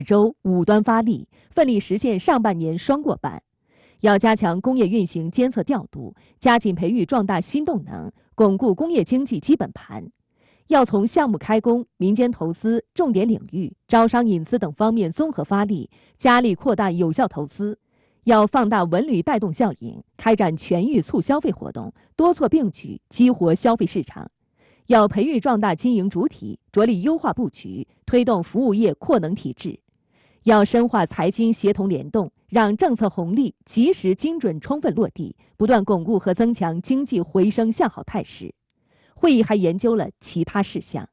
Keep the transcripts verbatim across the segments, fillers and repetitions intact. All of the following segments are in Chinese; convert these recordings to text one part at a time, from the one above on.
州五端发力，奋力实现上半年双过半。要加强工业运行监测调度，加紧培育壮大新动能，巩固工业经济基本盘。要从项目开工、民间投资、重点领域、招商引资等方面综合发力，加力扩大有效投资。要放大文旅带动效应，开展全域促消费活动，多措并举，激活消费市场。要培育壮大经营主体，着力优化布局，推动服务业扩能提质。要深化财经协同联动，让政策红利及时、精准、充分落地，不断巩固和增强经济回升向好态势。会议还研究了其他事项。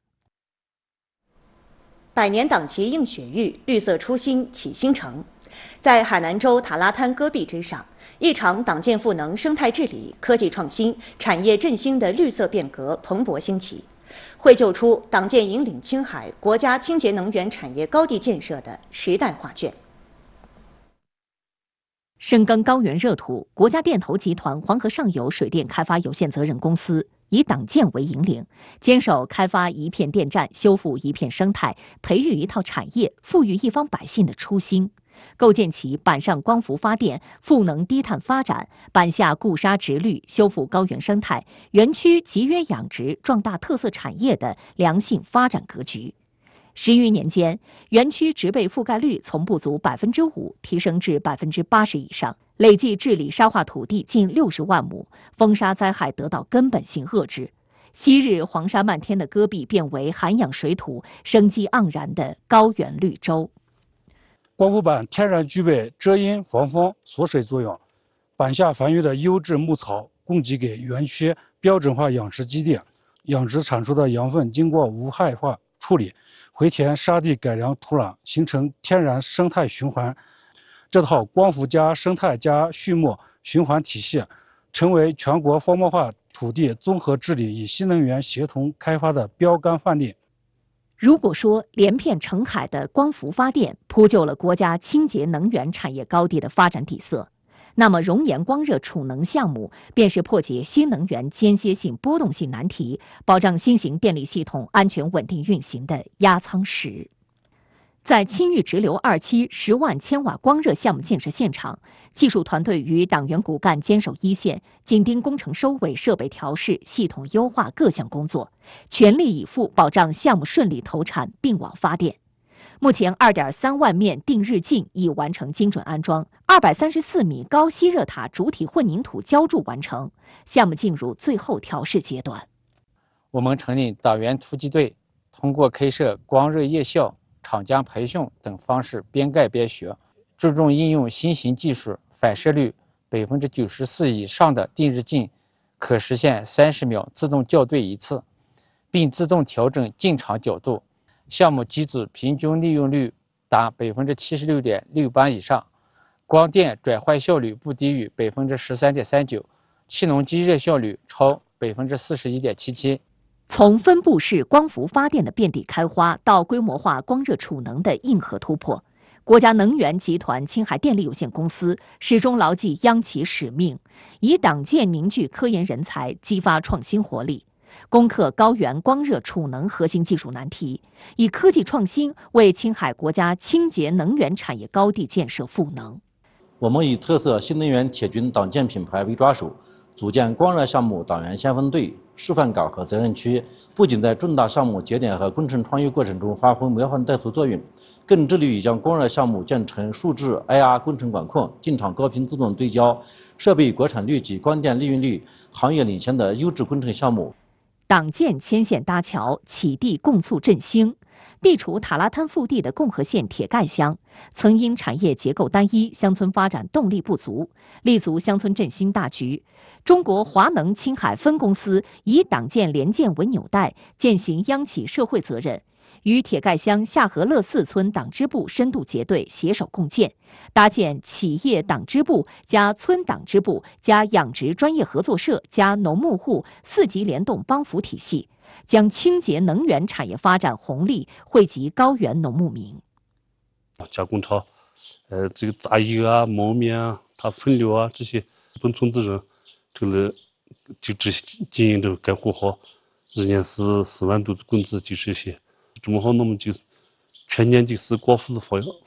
百年党旗映雪域，绿色初心启新城。在海南州塔拉滩戈壁之上，一场党建赋能、生态治理、科技创新、产业振兴的绿色变革蓬勃兴起，绘就出党建引领青海国家清洁能源产业高地建设的时代画卷。 深耕高原热土，国家电投集团黄河上游水电开发有限责任公司以党建为引领，坚守开发一片电站、修复一片生态、培育一套产业、富裕一方百姓的初心，构建起板上光伏发电、赋能低碳发展、板下固沙植绿、修复高原生态、园区集约养殖、壮大特色产业的良性发展格局。十余年间，园区植被覆盖率从不足百分之五提升至百分之八十以上，累计治理沙化土地近六十万亩，风沙灾害得到根本性遏制。昔日黄沙漫天的戈壁变为涵养水土、生机盎然的高原绿洲。 光伏板天然具备遮阴、防风、锁水作用，板下繁育的优质牧草供给给园区标准化养殖基地，养殖产出的养分经过无害化处理，回填沙地改良土壤，形成天然生态循环。这套光伏加生态加畜牧循环体系，成为全国荒漠化土地综合治理与新能源协同开发的标杆范例。 如果说连片成海的光伏发电铺就了国家清洁能源产业高地的发展底色，那么熔岩光热储能项目便是破解新能源间歇性波动性难题，保障新型电力系统安全稳定运行的压舱石。在青玉直流二期十万千瓦光热项目建设现场，技术团队与党员骨干坚守一线，紧盯工程收尾、设备调试、系统优化各项工作，全力以赴保障项目顺利投产并网发电。目前 二点三万面定日镜已完成精准安装，二百三十四米高吸热塔主体混凝土浇筑完成，项目进入最后调试阶段。 我们成立党员突击队，通过开设光热夜校、厂家培训等方式边干边学，注重应用新型技术，反射率百分之九十四以上的定日镜可实现三十秒自动校对一次，并自动调整进场角度。项目机组平均利用率达百分之七十六点六八以上，光电转换效率不低于百分之十三点三九，气农机热效率超百分之四十一点七七。 从分布式光伏发电的遍地开花到规模化光热储能的硬核突破，国家能源集团青海电力有限公司始终牢记央企使命，以党建凝聚科研人才，激发创新活力，攻克高原光热储能核心技术难题，以科技创新为青海国家清洁能源产业高地建设赋能。 我们以特色新能源铁军党建品牌为抓手，组建光热项目党员先锋队、示范岗和责任区，不仅在重大项目节点和工程创业过程中发挥模范带头作用，更致力于将光热项目建成数字 I R 工程管控、进场高频自动对焦、设备国产率及光电利用率行业领先的优质工程项目。 党建牵线搭桥，启地共促振兴。地处塔拉滩腹地的共和县铁盖乡，曾因产业结构单一、乡村发展动力不足，立足乡村振兴大局。中国华能青海分公司以党建联建为纽带，践行央企社会责任，与铁盖乡夏河乐四村党支部深度结对，携手共建，搭建企业党支部加村党支部加养殖专业合作社加农牧户四级联动帮扶体系，将清洁能源产业发展红利惠及高原农牧民。 加工厂，呃，这个杂役啊、毛面啊、它分流啊这些，本村子人，这个就这些经营这个干活好，一年是四万多的工资，就这些，这么好，那么就全年就是光伏的发